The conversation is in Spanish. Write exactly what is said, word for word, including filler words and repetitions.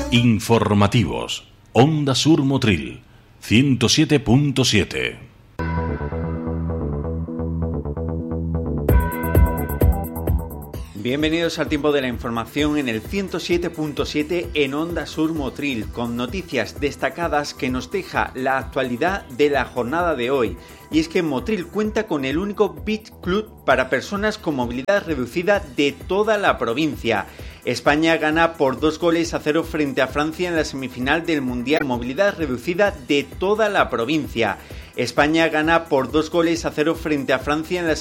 Informativos. Onda Sur Motril, ciento siete punto siete. Bienvenidos al tiempo de la información en el ciento siete punto siete en Onda Sur Motril, con noticias destacadas que nos deja la actualidad de la jornada de hoy. Y es que Motril cuenta con el único Beach Club para personas con movilidad reducida de toda la provincia. España gana por dos goles a cero frente a Francia en la semifinal del Mundial de Movilidad Reducida de toda la provincia. España gana por dos goles a cero frente a Francia en la